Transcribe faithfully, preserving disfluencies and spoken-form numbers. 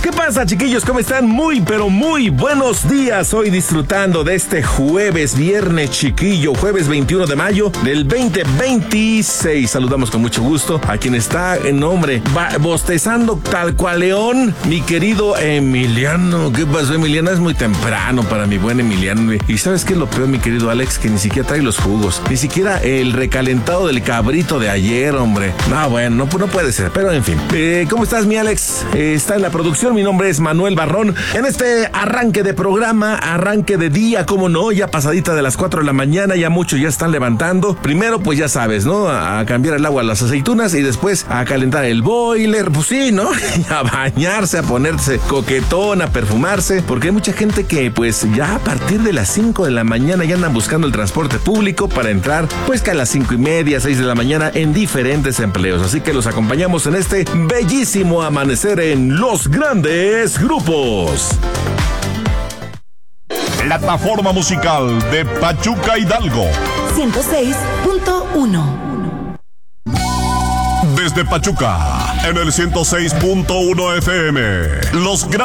¿Qué pasa, chiquillos? ¿Cómo están? Muy, pero muy buenos días. Hoy disfrutando de este jueves, viernes chiquillo, jueves veintiuno de mayo del veinte veintiséis. Saludamos con mucho gusto a quien está en nombre, va, bostezando tal cual león, mi querido Emiliano. ¿Qué pasó, Emiliano? Es muy temprano para mi buen Emiliano. ¿Y sabes qué es lo peor, mi querido Alex? Que ni siquiera trae los jugos, ni siquiera el recalentado del cabrito de ayer, hombre. No, bueno, no, no puede ser, pero en fin. Eh, ¿Cómo estás, mi Alex? Eh, está en la producción. Mi nombre es Manuel Barrón. En este arranque de programa, arranque de día, cómo no, ya pasadita de las cuatro de la mañana, ya muchos ya están levantando. Primero, pues ya sabes, ¿no? A, a cambiar el agua a las aceitunas y después a calentar el boiler, pues sí, ¿no? Y a bañarse, a ponerse coquetón, a perfumarse, porque hay mucha gente que pues ya a partir de las cinco de la mañana ya andan buscando el transporte público para entrar, pues que a las cinco y media, seis de la mañana en diferentes empleos. Así que los acompañamos en este bellísimo amanecer en Los Grandes Grupos. Plataforma musical de Pachuca Hidalgo. ciento seis punto uno. Desde Pachuca, en el ciento seis punto uno F M. Los